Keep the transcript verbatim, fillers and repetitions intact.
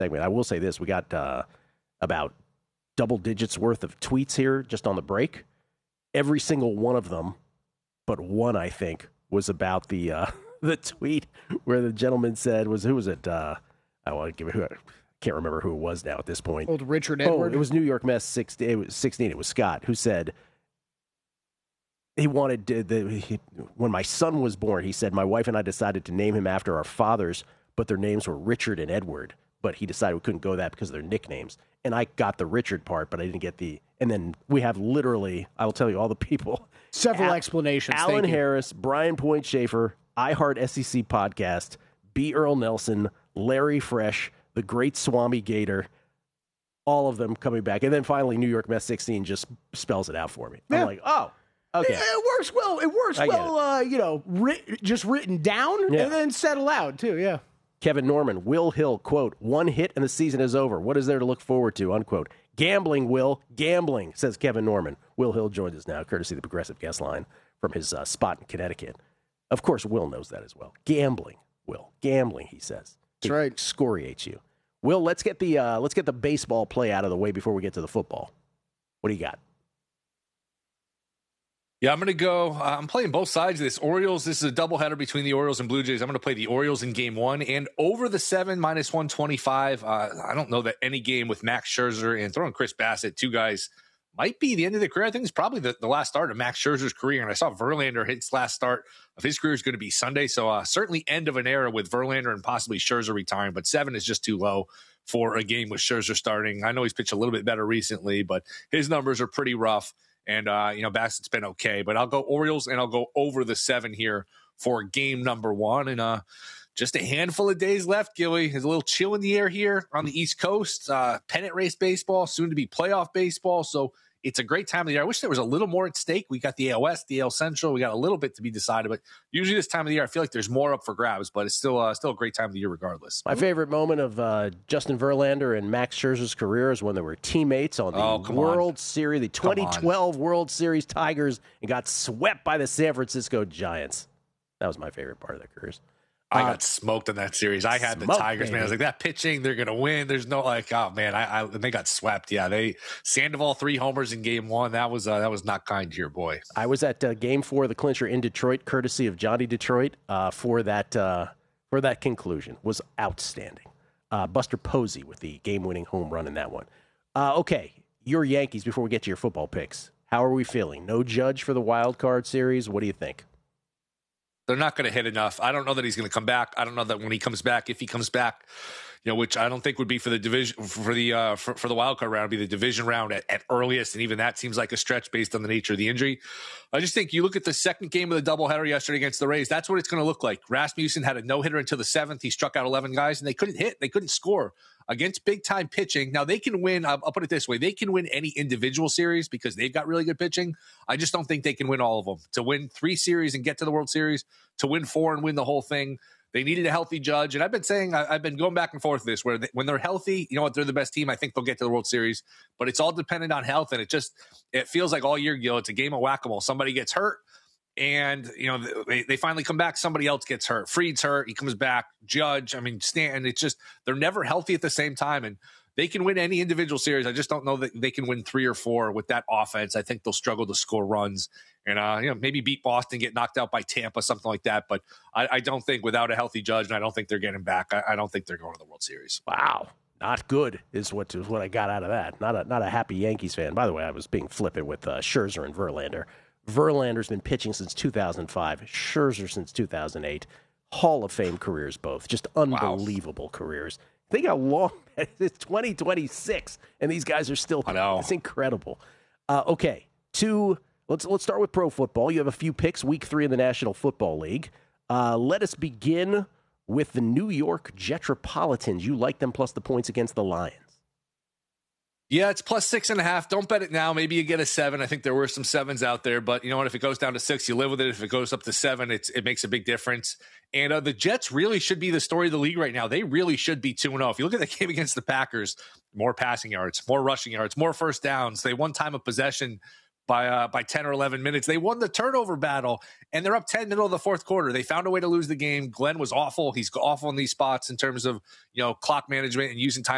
segment. I will say this. We got uh, about double digits worth of tweets here just on the break. Every single one of them, but one, I think, was about the uh, the tweet where the gentleman said, was who was it? Uh, I want to give it who I can't remember who it was now at this point. Old Richard Oh, Edward. it was New York Mets sixteen. It was sixteen. It was Scott who said he wanted to, the, he, when my son was born, he said, my wife and I decided to name him after our fathers, but their names were Richard and Edward. But he decided we couldn't go that because of their nicknames. And I got the Richard part, but I didn't get the. And then we have literally, I will tell you all the people. Several Al, explanations. Alan Thank you. Harris, Brian Point Schaefer, iHeart S E C Podcast, B. Earl Nelson, Larry Fresh, the great Swami Gator, all of them coming back. And then finally, New York Mets sixteen just spells it out for me. Yeah. I'm like, oh, okay. Yeah, it works well. It works I get well, uh, you know, writ- just written down Yeah. and then said aloud, too, yeah. Kevin Norman, Will Hill, quote, one hit and the season is over. What is there to look forward to, unquote. Gambling, Will, gambling, says Kevin Norman. Will Hill joins us now, courtesy of the Progressive Guest Line from his uh, spot in Connecticut. Of course, Will knows that as well. Gambling, Will, gambling, he says. That's He right. Scoriates you. Will, let's get the uh, let's get the baseball play out of the way before we get to the football. What do you got? Yeah, I'm going to go. Uh, I'm playing both sides of this. Orioles, this is a doubleheader between the Orioles and Blue Jays. I'm going to play the Orioles in game one and over the seven minus one twenty-five. Uh, I don't know that any game with Max Scherzer and throwing Chris Bassett, two guys, might be the end of the career. I think it's probably the, the last start of Max Scherzer's career. And I saw Verlander hit his last start of his career is going to be Sunday. So uh, certainly end of an era with Verlander and possibly Scherzer retiring. But seven is just too low for a game with Scherzer starting. I know he's pitched a little bit better recently, but his numbers are pretty rough. And, uh, you know, Bassett's been okay. But I'll go Orioles, and I'll go over the seven here for game number one. And uh, just a handful of days left, Gilly. There's a little chill in the air here on the East Coast. Uh, pennant race baseball, soon to be playoff baseball. So it's a great time of the year. I wish there was a little more at stake. We got the A L West, the A L Central. We got a little bit to be decided. But usually this time of the year, I feel like there's more up for grabs. But it's still uh, still a great time of the year regardless. My favorite moment of uh, Justin Verlander and Max Scherzer's career is when they were teammates on the Oh, come World on. Series, the twenty twelve World Series Tigers, and got swept by the San Francisco Giants. That was my favorite part of their careers. I Uh, got smoked in that series. I had the smoked, Tigers, man. I was baby. like, that pitching, they're going to win. There's no like, oh man, I, I they got swept. Yeah, they Sandoval three homers in game one. That was uh, that was not kind to your boy. I was at uh, Game Four of the clincher in Detroit, courtesy of Johnny Detroit, uh, for that uh, for that conclusion. Was outstanding. Uh, Buster Posey with the game-winning home run in that one. Uh, okay, your Yankees. Before we get to your football picks, how are we feeling? No Judge for the wild card series. What do you think? They're not going to hit enough. I don't know that he's going to come back. I don't know that when he comes back, if he comes back, you know, which I don't think would be for the division for the uh, for, for the wild card round, it'd be the division round at, at earliest, and even that seems like a stretch based on the nature of the injury. I just think you look at the second game of the doubleheader yesterday against the Rays. That's what it's going to look like. Rasmussen had a no hitter until the seventh. He struck out eleven guys, and they couldn't hit. They couldn't score against big time pitching. Now they can win. I'll, I'll put it this way: they can win any individual series because they've got really good pitching. I just don't think they can win all of them. To win three series and get to the World Series, to win four and win the whole thing, they needed a healthy Judge. And I've been saying, I, I've been going back and forth with this, where they, when they're healthy, you know what, they're the best team. I think they'll get to the World Series, but it's all dependent on health. And it just, it feels like all year, Gil, it's a game of whack-a-mole. Somebody gets hurt, and, you know, they, they finally come back. Somebody else gets hurt. Fried's hurt. He comes back. Judge, I mean, Stanton, it's just, they're never healthy at the same time. And they can win any individual series. I just don't know that they can win three or four with that offense. I think they'll struggle to score runs and, uh, you know, maybe beat Boston, get knocked out by Tampa, something like that. But I, I don't think without a healthy Judge, and I don't think they're getting back, I, I don't think they're going to the World Series. Wow. Not good is what is what I got out of that. Not a not a happy Yankees fan. By the way, I was being flippant with uh, Scherzer and Verlander. Verlander's been pitching since two thousand five. Scherzer since two thousand eight. Hall of Fame careers, both. Just unbelievable wow. careers. Think how long it's twenty twenty-six, and these guys are still. I know. It's incredible. Uh, okay, two. Let's let's start with pro football. You have a few picks. Week three in the National Football League. Uh, let us begin with the New York Jetropolitans. You like them plus the points against the Lions. Yeah, it's plus six and a half. Don't bet it now. Maybe you get a seven. I think there were some sevens out there, but you know what? If it goes down to six, you live with it. If it goes up to seven, it's, it makes a big difference. And uh, the Jets really should be the story of the league right now. They really should be two and oh. If you look at the game against the Packers, more passing yards, more rushing yards, more first downs. They won time of possession by uh, by ten or eleven minutes. They won the turnover battle, and they're up ten middle of the fourth quarter. They found a way to lose the game. Glenn was awful. He's awful in these spots in terms of, you know, clock management and using time